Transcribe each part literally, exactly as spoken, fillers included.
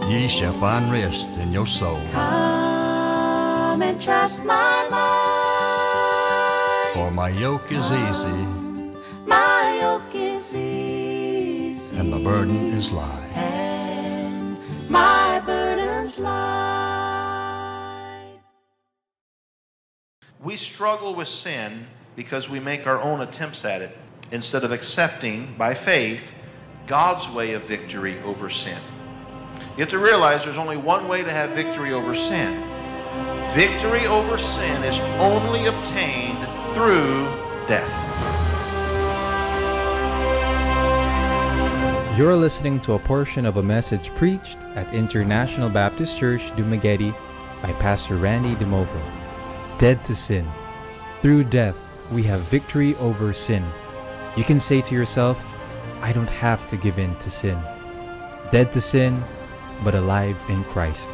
ye shall find rest in your soul. Come and trust my mind. For my yoke is easy, My yoke is easy, and my burden is light. and my burden's light. We struggle with sin because we make our own attempts at it instead of accepting, by faith, God's way of victory over sin. You have to realize there's only one way to have victory over sin. Victory over sin is only obtained through death. You're listening to a portion of a message preached at International Baptist Church, Dumaguete by Pastor Randy DeMovo. Dead to sin. Through death, we have victory over sin. You can say to yourself, I don't have to give in to sin. Dead to sin, but alive in Christ.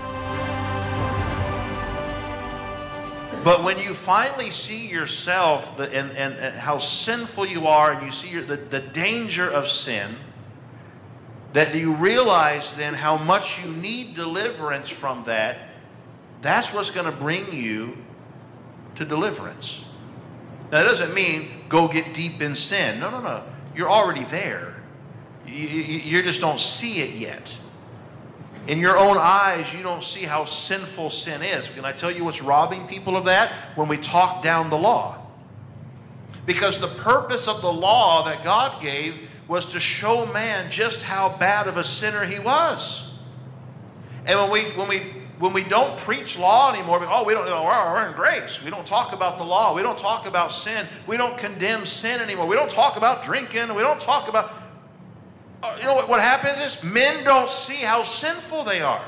But when you finally see yourself the, and, and, and how sinful you are, and you see your, the, the danger of sin, that you realize then how much you need deliverance from that, that's what's going to bring you to deliverance. Now, that doesn't mean go get deep in sin. No, no, no. You're already there. You, you, you just don't see it yet. In your own eyes, you don't see how sinful sin is. Can I tell you what's robbing people of that? When we talk down the law. Because the purpose of the law that God gave was to show man just how bad of a sinner he was. And when we when we when we don't preach law anymore, oh, we don't know, we're in grace. We don't talk about the law. We don't talk about sin. We don't condemn sin anymore. We don't talk about drinking. We don't talk about... You know what, what happens is men don't see how sinful they are.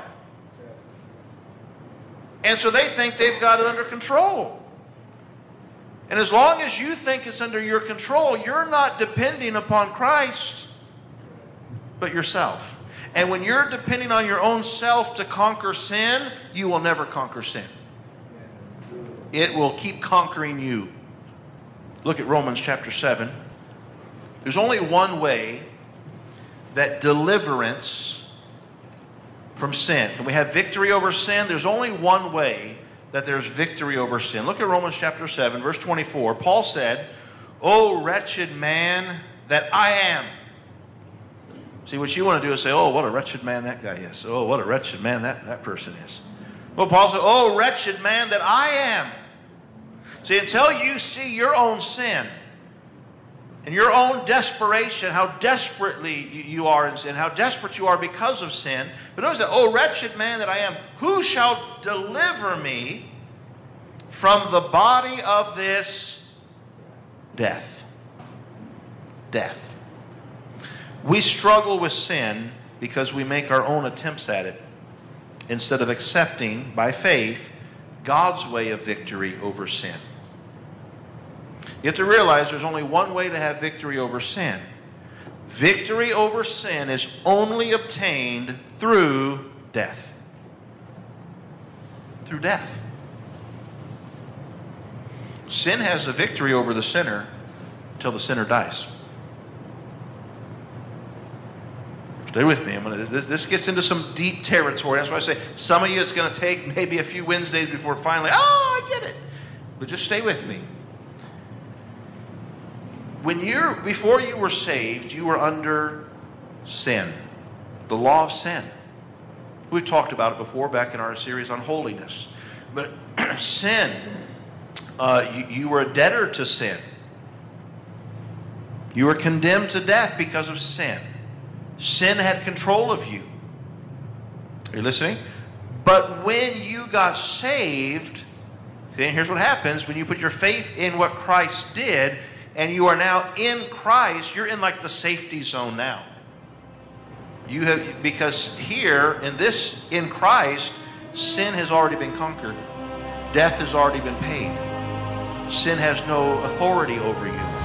And so they think they've got it under control. And as long as you think it's under your control, you're not depending upon Christ, but yourself. And when you're depending on your own self to conquer sin, you will never conquer sin. It will keep conquering you. Look at Romans chapter seven. There's only one way that deliverance from sin. Can we have victory over sin? There's only one way that there's victory over sin. Look at Romans chapter seven, verse twenty-four. Paul said, "O wretched man that I am." See, what you want to do is say, oh, what a wretched man that guy is. Oh, what a wretched man that, that person is. Well, Paul said, oh, wretched man that I am. See, until you see your own sin and your own desperation, how desperately you are in sin, how desperate you are because of sin. But notice that, oh, wretched man that I am, who shall deliver me from the body of this death? Death. We struggle with sin because we make our own attempts at it instead of accepting, by faith, God's way of victory over sin. You have to realize there's only one way to have victory over sin. Victory over sin is only obtained through death. Through death. Sin has the victory over the sinner until the sinner dies. Stay with me. I'm gonna, this, this gets into some deep territory. That's why I say some of you it's going to take maybe a few Wednesdays before finally, oh, I get it. But just stay with me. When you're, before you were saved, you were under sin, the law of sin. We've talked about it before back in our series on holiness. But sin, uh, you, you were a debtor to sin. You were condemned to death because of sin. Sin had control of you. Are you listening? But when you got saved, see, here's what happens when you put your faith in what Christ did, and you are now in Christ, you're in like the safety zone now. You have, because here in this, in Christ, sin has already been conquered. Death has already been paid. Sin has no authority over you.